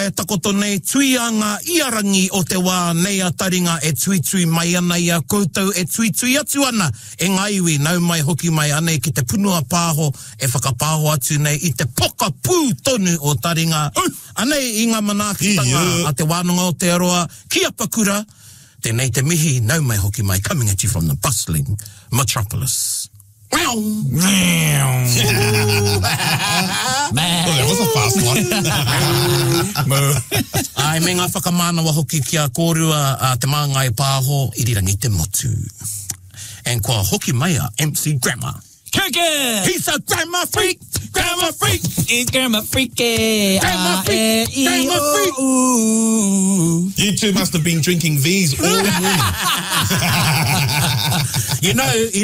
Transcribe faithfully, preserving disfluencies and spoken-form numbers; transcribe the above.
E takoto nei tuianga iarangi o te wā nei a taringa e tui tui mai ana i a koutou e tui tui atu ana e ngaiwi nau mai hoki mai ana ki te punua pāho e whakapāho atu nei i te poka pū tonu o taringa anei i ngā manaakitanga a te wānanga o te aroa kia pakura tēnei te mihi nau mai hoki mai coming at you from the bustling metropolis. Wow. Man. Oh, that was a fast one. Ai, me ngā whakamānawa hoki kia kōrua a te māngai pāho i rirangi te motu. And kua hoki mai a M C Grammar. Cricket! He's a grammar freak! Grammar freak! He's grammar freaky! Grammar freak! Grammar freak! You two must have been drinking these all morning. You know,